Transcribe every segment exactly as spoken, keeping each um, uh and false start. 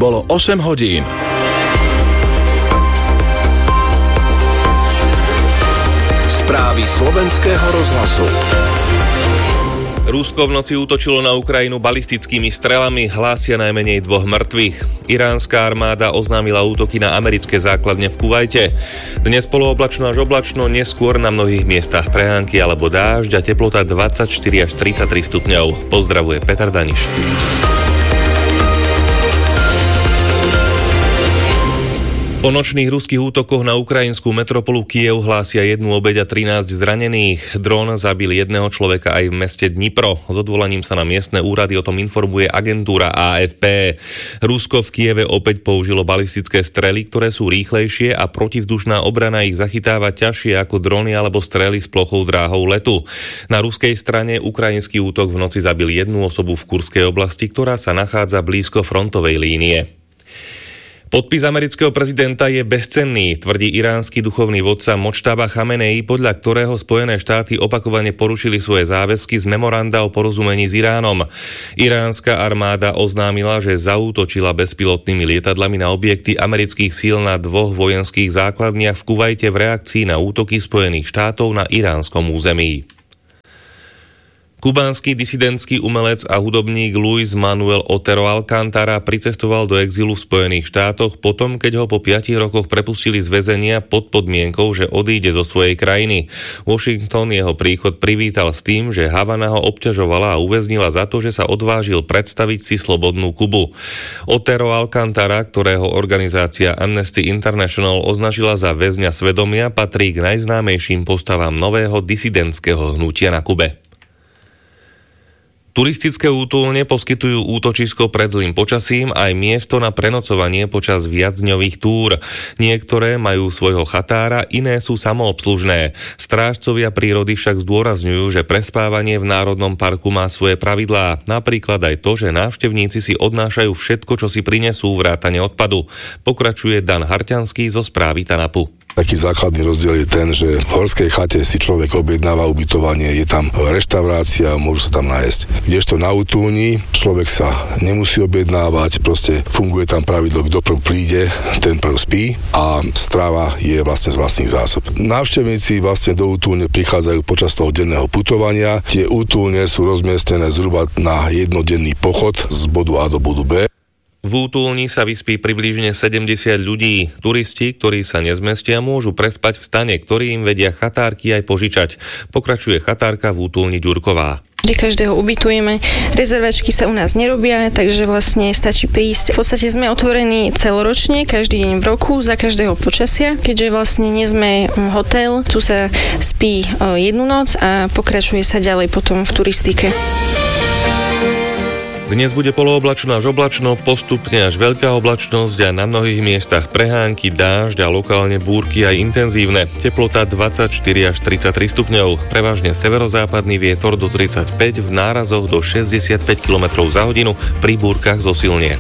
Bolo osem hodín. Správy slovenského rozhlasu. Rusko v noci útočilo na Ukrajinu balistickými strelami, hlásia najmenej dvoch mŕtvych. Iránska armáda oznámila útoky na americké základne v Kuvajte. Dnes polooblačno až oblačno, neskôr na mnohých miestach prehánky alebo dážď a teplota dvadsaťštyri až tridsaťtri stupňov. Pozdravuje Peter Daniš. Po nočných ruských útokoch na ukrajinskú metropolu Kyjev hlásia jednu obeť a trinásť zranených. Dron zabil jedného človeka aj v meste Dnipro. S odvolaním sa na miestne úrady o tom informuje agentúra á ef pé. Rusko v Kyjeve opäť použilo balistické strely, ktoré sú rýchlejšie a protivzdušná obrana ich zachytáva ťažšie ako drony alebo strely s plochou dráhou letu. Na ruskej strane ukrajinský útok v noci zabil jednu osobu v Kurskej oblasti, ktorá sa nachádza blízko frontovej línie. Podpis amerického prezidenta je bezcenný, tvrdí iránsky duchovný vodca Modžtaba Chamenei, podľa ktorého Spojené štáty opakovane porušili svoje záväzky z memoranda o porozumení s Iránom. Iránska armáda oznámila, že zaútočila bezpilotnými lietadlami na objekty amerických síl na dvoch vojenských základniach v Kuvajte v reakcii na útoky Spojených štátov na iránskom území. Kubánsky disidentský umelec a hudobník Luis Manuel Otero Alcántara pricestoval do exilu v Spojených štátoch potom, keď ho po piatich rokoch prepustili z väzenia pod podmienkou, že odíde zo svojej krajiny. Washington jeho príchod privítal s tým, že Havana ho obťažovala a uväznila za to, že sa odvážil predstaviť si slobodnú Kubu. Otero Alcántara, ktorého organizácia Amnesty International označila za väzňa svedomia, patrí k najznámejším postavám nového disidentského hnutia na Kube. Turistické útulne poskytujú útočisko pred zlým počasím aj miesto na prenocovanie počas viacdňových túr. Niektoré majú svojho chatára, iné sú samoobslužné. Strážcovia prírody však zdôrazňujú, že prespávanie v Národnom parku má svoje pravidlá. Napríklad aj to, že návštevníci si odnášajú všetko, čo si prinesú, vrátane odpadu. Pokračuje Dan Harťanský zo správy TANAPu. Taký základný rozdiel je ten, že v horskej chate si človek objednáva ubytovanie, je tam reštaurácia, môžu sa tam nájsť. Kdežto na útulni človek sa nemusí objednávať, proste funguje tam pravidlo, kto prv príde, ten prv spí a strava je vlastne z vlastných zásob. Návštevníci vlastne do útulne prichádzajú počas toho denného putovania. Tie útulne sú rozmiestnené zhruba na jednodenný pochod z bodu A do bodu B. V útulni sa vyspí približne sedemdesiat ľudí. Turisti, ktorí sa nezmestia, môžu prespať v stane, ktorý im vedia chatárky aj požičať. Pokračuje chatárka v útulni Ďurková. Vždy každého ubytujeme, rezervačky sa u nás nerobia, takže vlastne stačí prísť. V podstate sme otvorení celoročne, každý deň v roku, za každého počasia, keďže vlastne nie sme hotel, tu sa spí jednu noc a pokračuje sa ďalej potom v turistike. Dnes bude polooblačno až oblačno, postupne až veľká oblačnosť a na mnohých miestach prehánky, dážď a lokálne búrky aj intenzívne. Teplota dvadsaťštyri až tridsaťtri stupňov, prevažne severozápadný vietor do tridsaťpäť, v nárazoch do šesťdesiatpäť kilometrov za hodinu, pri búrkach zosilnie.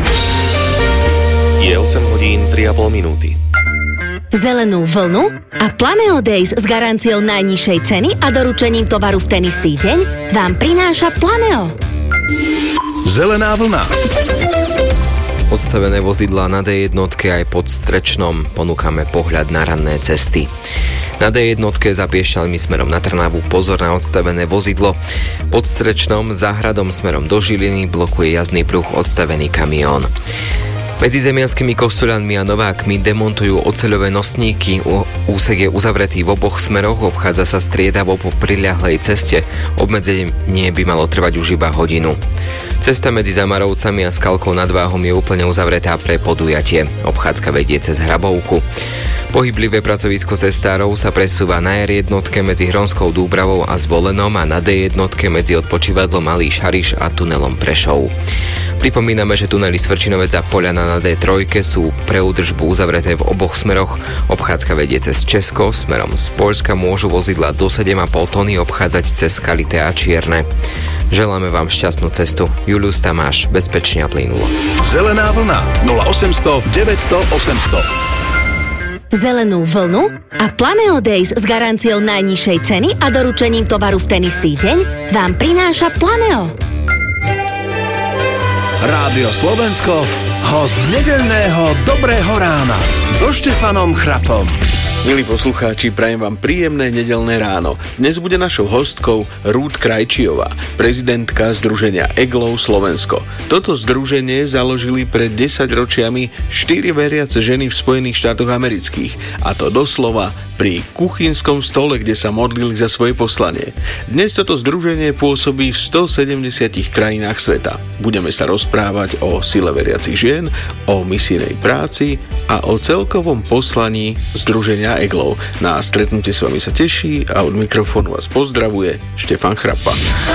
Je osem hodín tri a pol minúty. Zelenú vlnu a Planeo Days s garanciou najnižšej ceny a doručením tovaru v ten istý deň vám prináša Planeo. Zelená vlna. Odstavené vozidlá na dé jednotke aj pod Strečnom ponúkame pohľad na ranné cesty. Na dé jednotke za Piešťalmi smerom na Trnavu pozor na odstavené vozidlo. Pod Strečnom za Hradom smerom do Žiliny blokuje jazdný pruh odstavený kamión. Medzi Zemianskými Kostoľanmi a Novákmi demontujú oceľové nosníky. Úsek je uzavretý v oboch smeroch, obchádza sa striedavo po priľahlej ceste. Obmedzenie by malo trvať už iba hodinu. Cesta medzi Zamarovcami a Skalkou nad Váhom je úplne uzavretá pre podujatie. Obchádzka vedie cez Hrabovku. Pohyblivé pracovisko cestárov sa presúva na er jednotke medzi Hronskou Dúbravou a Zvolenom a na dé jednotke medzi odpočívadlom Malý Šariš a tunelom Prešov. Pripomíname, že tunely Svrčinovec a Poľana na dé tri sú pre údržbu uzavreté v oboch smeroch. Obchádzka vedie cez Česko, smerom z Poľska môžu vozidla do sedem a pol tony obchádzať cez Skalité a Čierne. Želáme vám šťastnú cestu. Julius Tamáš, bezpečne a plynulo. Zelená vlna nula osemsto deväťsto osemsto. Zelenú vlnu a Planeo Days s garanciou najnižšej ceny a doručením tovaru v ten istý deň vám prináša Planeo. Rádio Slovensko, host nedeľného Dobrého rána so Štefanom Chrapom. Milí poslucháči, prajem vám príjemné nedeľné ráno. Dnes bude našou hostkou Ruth Krajčiová, prezidentka združenia Eglov Slovensko. Toto združenie založili pred desaťročiami štyri veriace ženy v Spojených štátoch amerických, a to doslova pri kuchynskom stole, kde sa modlili za svoje poslanie. Dnes toto združenie pôsobí v stosedemdesiatich krajinách sveta. Budeme sa rozprávať o sile veriacich žien, o misijnej práci a o celkovom poslaní združenia Eglov. Na stretnutie s vami sa teší a od mikrofónu vás pozdravuje Štefan Chrapa.